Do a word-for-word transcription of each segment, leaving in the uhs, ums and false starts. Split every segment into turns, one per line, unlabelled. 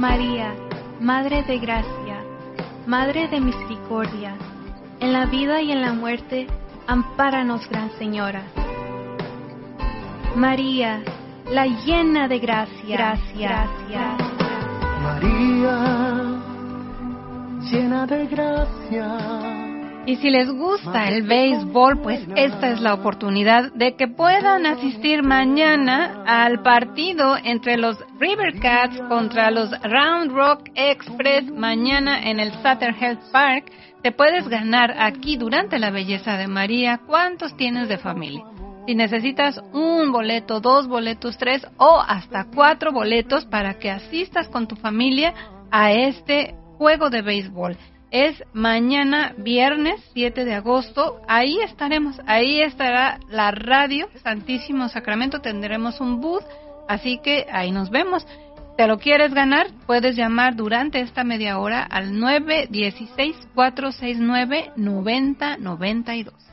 María, Madre de Gracia, Madre de Misericordia, en la vida y en la muerte, ampáranos, Gran Señora. María, la llena de gracia, gracia, gracia.
María, llena de gracia.
Y si les gusta el béisbol, pues esta es la oportunidad de que puedan asistir mañana al partido entre los River Cats contra los Round Rock Express mañana en el Sutter Health Park. Te puedes ganar aquí durante la belleza de María. ¿Cuántos tienes de familia? Si necesitas un boleto, dos boletos, tres o hasta cuatro boletos para que asistas con tu familia a este juego de béisbol. Es mañana viernes siete de agosto, ahí estaremos, ahí estará la radio Santísimo Sacramento, tendremos un booth, así que ahí nos vemos. ¿Te lo quieres ganar? Puedes llamar durante esta media hora al nueve uno seis, cuatro seis nueve, nueve cero nueve dos.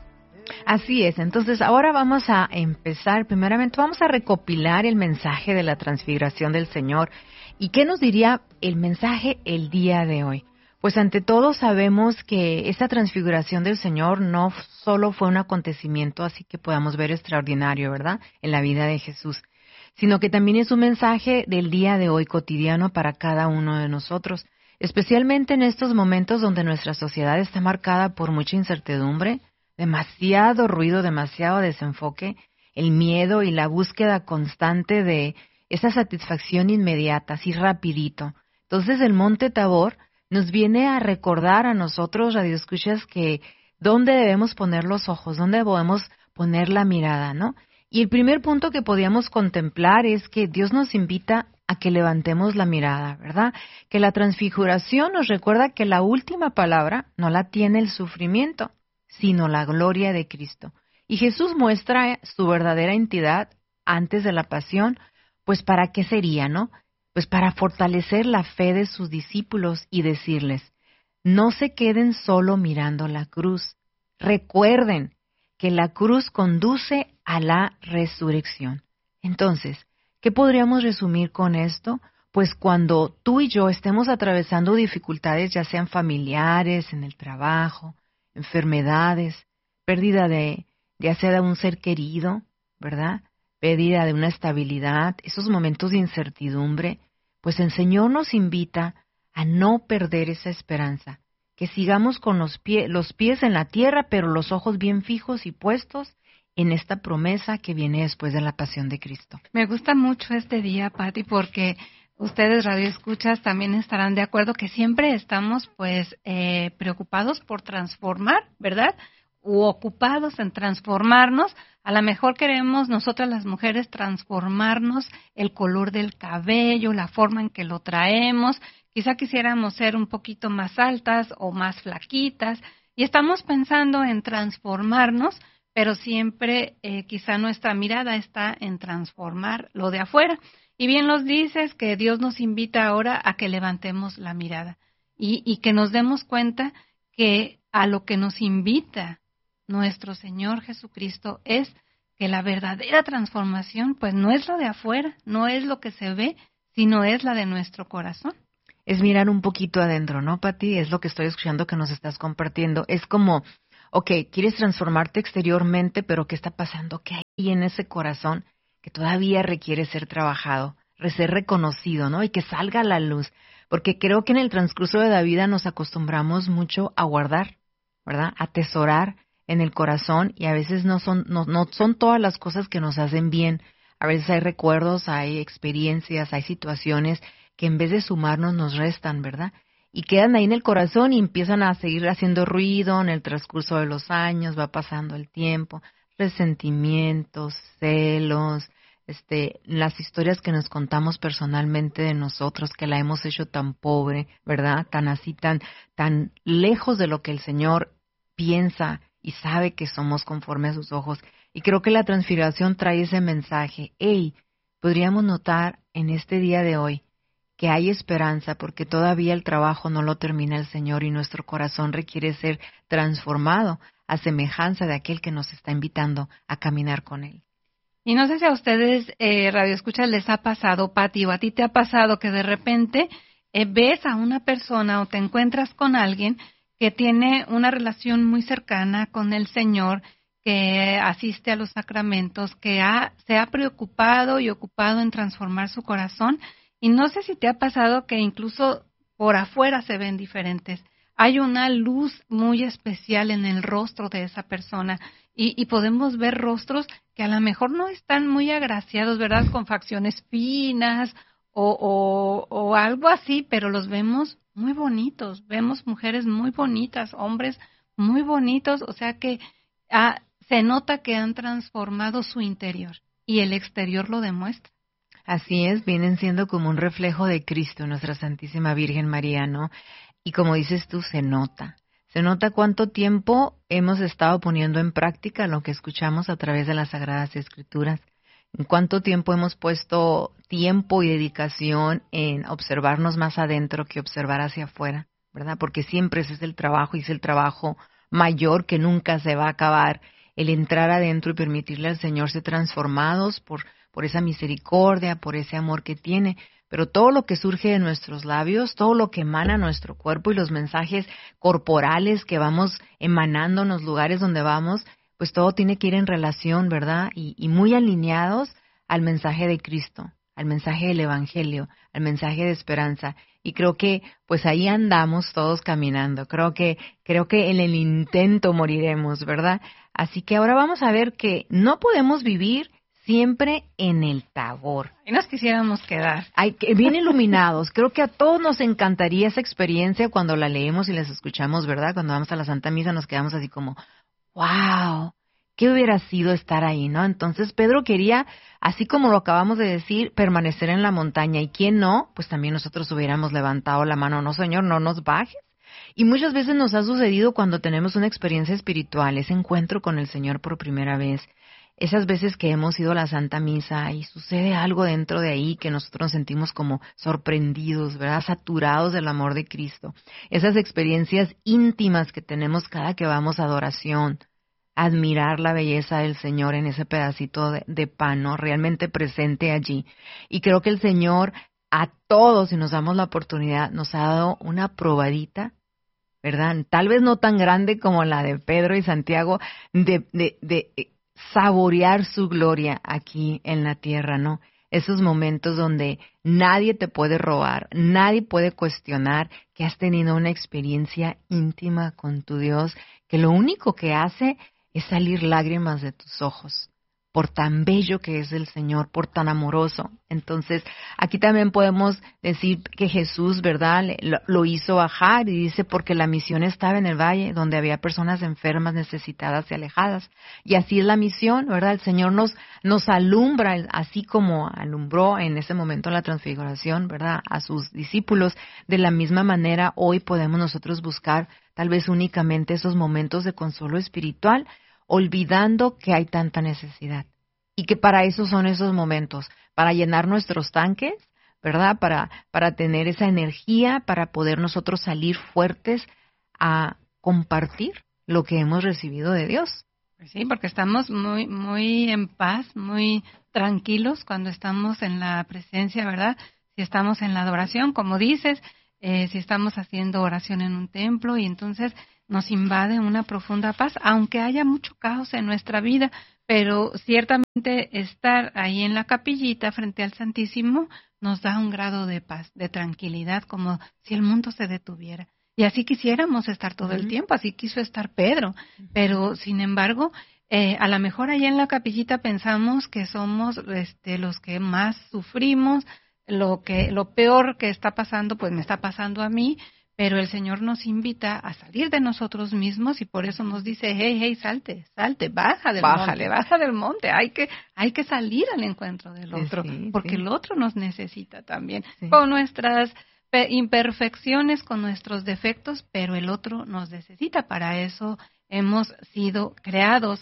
Así es, entonces ahora vamos a empezar, primeramente vamos a recopilar el mensaje de la transfiguración del Señor. ¿Y qué nos diría el mensaje el día de hoy? Pues ante todo sabemos que esta transfiguración del Señor no solo fue un acontecimiento así que podamos ver extraordinario, ¿verdad?, en la vida de Jesús, sino que también es un mensaje del día de hoy cotidiano para cada uno de nosotros, especialmente en estos momentos donde nuestra sociedad está marcada por mucha incertidumbre, demasiado ruido, demasiado desenfoque, el miedo y la búsqueda constante de esa satisfacción inmediata, así rapidito. Entonces el Monte Tabor nos viene a recordar a nosotros, radioescuchas, que dónde debemos poner los ojos, dónde podemos poner la mirada, ¿no? Y el primer punto que podíamos contemplar es que Dios nos invita a que levantemos la mirada, ¿verdad? Que la transfiguración nos recuerda que la última palabra no la tiene el sufrimiento, sino la gloria de Cristo. Y Jesús muestra su verdadera entidad antes de la pasión, pues ¿para qué sería, no? Pues para fortalecer la fe de sus discípulos y decirles, no se queden solo mirando la cruz. Recuerden que la cruz conduce a la resurrección. Entonces, ¿qué podríamos resumir con esto? Pues cuando tú y yo estemos atravesando dificultades, ya sean familiares, en el trabajo, enfermedades, pérdida de, ya sea de un ser querido, ¿verdad?, pérdida de una estabilidad, esos momentos de incertidumbre, pues el Señor nos invita a no perder esa esperanza, que sigamos con los, pie, los pies en la tierra, pero los ojos bien fijos y puestos en esta promesa que viene después de la pasión de Cristo.
Me gusta mucho este día, Pati, porque ustedes radioescuchas también estarán de acuerdo que siempre estamos pues eh, preocupados por transformar, ¿verdad?, u ocupados en transformarnos. A lo mejor queremos nosotras las mujeres transformarnos el color del cabello, la forma en que lo traemos, quizá quisiéramos ser un poquito más altas o más flaquitas y estamos pensando en transformarnos, pero siempre eh, quizá nuestra mirada está en transformar lo de afuera. Y bien los dices que Dios nos invita ahora a que levantemos la mirada y, y que nos demos cuenta que a lo que nos invita nuestro Señor Jesucristo es que la verdadera transformación pues no es lo de afuera, no es lo que se ve, sino es la de nuestro corazón.
Es mirar un poquito adentro, ¿no, Pati? Es lo que estoy escuchando que nos estás compartiendo. Es como, ok, quieres transformarte exteriormente, pero ¿qué está pasando? ¿Qué hay en ese corazón que todavía requiere ser trabajado, ser reconocido, ¿no? Y que salga a la luz. Porque creo que en el transcurso de la vida nos acostumbramos mucho a guardar, ¿verdad? A atesorar en el corazón y a veces no son no, no son todas las cosas que nos hacen bien. A veces hay recuerdos, hay experiencias, hay situaciones que en vez de sumarnos nos restan, ¿verdad? Y quedan ahí en el corazón y empiezan a seguir haciendo ruido en el transcurso de los años, va pasando el tiempo, resentimientos, celos, este, las historias que nos contamos personalmente de nosotros, que la hemos hecho tan pobre, ¿verdad? Tan así, tan, tan lejos de lo que el Señor piensa y sabe que somos conforme a sus ojos. Y creo que la transfiguración trae ese mensaje. Hey, podríamos notar en este día de hoy que hay esperanza porque todavía el trabajo no lo termina el Señor y nuestro corazón requiere ser transformado a semejanza de aquel que nos está invitando a caminar con Él.
Y no sé si a ustedes, eh, radioescuchas, les ha pasado, Pati, o a ti te ha pasado que de repente eh, ves a una persona o te encuentras con alguien que tiene una relación muy cercana con el Señor, que asiste a los sacramentos, que ha, se ha preocupado y ocupado en transformar su corazón. Y no sé si te ha pasado que incluso por afuera se ven diferentes. Hay una luz muy especial en el rostro de esa persona y, y podemos ver rostros que a lo mejor no están muy agraciados, ¿verdad? Con facciones finas o, o, o algo así, pero los vemos muy bonitos. Vemos mujeres muy bonitas, hombres muy bonitos, o sea que ah, se nota que han transformado su interior y el exterior lo demuestra.
Así es, vienen siendo como un reflejo de Cristo, nuestra Santísima Virgen María, ¿no? Y como dices tú, se nota. Se nota cuánto tiempo hemos estado poniendo en práctica lo que escuchamos a través de las Sagradas Escrituras. En cuánto tiempo hemos puesto tiempo y dedicación en observarnos más adentro que observar hacia afuera, ¿verdad? Porque siempre ese es el trabajo y es el trabajo mayor que nunca se va a acabar. El entrar adentro y permitirle al Señor ser transformados por, por esa misericordia, por ese amor que tiene. Pero todo lo que surge de nuestros labios, todo lo que emana nuestro cuerpo y los mensajes corporales que vamos emanando en los lugares donde vamos, pues todo tiene que ir en relación, ¿verdad? Y, y muy alineados al mensaje de Cristo, al mensaje del Evangelio, al mensaje de esperanza. Y creo que pues ahí andamos todos caminando. Creo que creo que en el intento moriremos, ¿verdad? Así que ahora vamos a ver que no podemos vivir siempre en el Tabor.
Y nos quisiéramos quedar.
Ay, que bien iluminados. Creo que a todos nos encantaría esa experiencia cuando la leemos y las escuchamos, ¿verdad? Cuando vamos a la Santa Misa nos quedamos así como, ¡wow! ¿Qué hubiera sido estar ahí, no? Entonces Pedro quería, así como lo acabamos de decir, permanecer en la montaña. ¿Y quién no? Pues también nosotros hubiéramos levantado la mano. No, Señor, no nos bajes. Y muchas veces nos ha sucedido cuando tenemos una experiencia espiritual, ese encuentro con el Señor por primera vez. Esas veces que hemos ido a la Santa Misa y sucede algo dentro de ahí que nosotros nos sentimos como sorprendidos, ¿verdad? Saturados del amor de Cristo. Esas experiencias íntimas que tenemos cada que vamos a adoración, admirar la belleza del Señor en ese pedacito de, de pan, ¿no? Realmente presente allí. Y creo que el Señor a todos, si nos damos la oportunidad, nos ha dado una probadita, ¿verdad? Tal vez no tan grande como la de Pedro y Santiago, de, de, de saborear su gloria aquí en la tierra, ¿no? Esos momentos donde nadie te puede robar, nadie puede cuestionar que has tenido una experiencia íntima con tu Dios, que lo único que hace es salir lágrimas de tus ojos, por tan bello que es el Señor, por tan amoroso. Entonces, aquí también podemos decir que Jesús, ¿verdad?, lo, lo hizo bajar y dice porque la misión estaba en el valle, donde había personas enfermas, necesitadas y alejadas. Y así es la misión, ¿verdad? El Señor nos, nos alumbra, así como alumbró en ese momento la transfiguración, ¿verdad?, a sus discípulos. De la misma manera, hoy podemos nosotros buscar tal vez únicamente esos momentos de consuelo espiritual, olvidando que hay tanta necesidad y que para eso son esos momentos, para llenar nuestros tanques, ¿verdad? Para, para tener esa energía, para poder nosotros salir fuertes a compartir lo que hemos recibido de Dios.
Sí, porque estamos muy, muy en paz, muy tranquilos cuando estamos en la presencia, ¿verdad? Si estamos en la adoración, como dices, eh, si estamos haciendo oración en un templo y entonces nos invade una profunda paz, aunque haya mucho caos en nuestra vida, pero ciertamente estar ahí en la capillita frente al Santísimo nos da un grado de paz, de tranquilidad, como si el mundo se detuviera. Y así quisiéramos estar todo el tiempo, así quiso estar Pedro, pero sin embargo, eh, a lo mejor allá en la capillita pensamos que somos este, los que más sufrimos, lo que lo peor que está pasando, pues me está pasando a mí, pero el Señor nos invita a salir de nosotros mismos y por eso nos dice, hey, hey, salte, salte, baja del
Bájale.
monte, baja del monte, hay que, hay que salir al encuentro del otro,
sí,
porque
sí.
el otro nos necesita también,
Sí.
con nuestras imperfecciones, con nuestros defectos, pero el otro nos necesita, para eso hemos sido creados.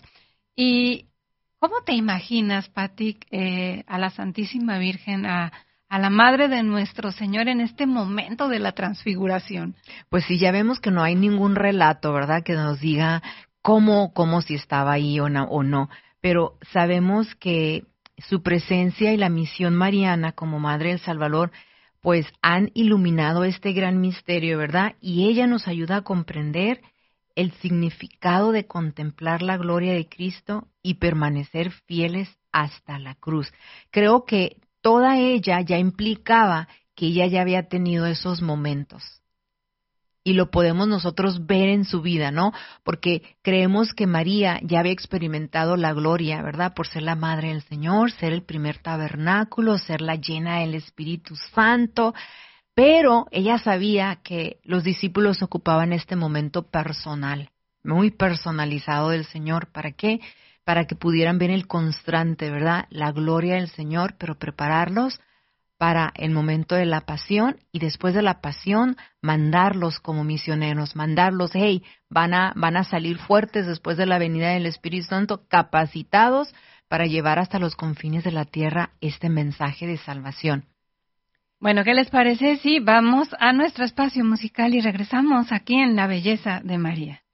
¿Y cómo te imaginas, Pati, eh, a la Santísima Virgen, a a la Madre de nuestro Señor en este momento de la transfiguración?
Pues sí, ya vemos que no hay ningún relato, ¿verdad?, que nos diga cómo, cómo si estaba ahí o no, o no. Pero sabemos que su presencia y la misión mariana como Madre del Salvador, pues han iluminado este gran misterio, ¿verdad? Y ella nos ayuda a comprender el significado de contemplar la gloria de Cristo y permanecer fieles hasta la cruz. Creo que toda ella ya implicaba que ella ya había tenido esos momentos. Y lo podemos nosotros ver en su vida, ¿no? Porque creemos que María ya había experimentado la gloria, ¿verdad? Por ser la madre del Señor, ser el primer tabernáculo, ser la llena del Espíritu Santo. Pero ella sabía que los discípulos ocupaban este momento personal, muy personalizado del Señor. ¿Para qué? Para que pudieran ver el constante, ¿verdad? La gloria del Señor, pero prepararlos para el momento de la pasión y después de la pasión mandarlos como misioneros, mandarlos, hey, van a, van a salir fuertes después de la venida del Espíritu Santo, capacitados para llevar hasta los confines de la tierra este mensaje de salvación.
Bueno, ¿qué les parece si vamos a nuestro espacio musical y regresamos aquí en La Belleza de María?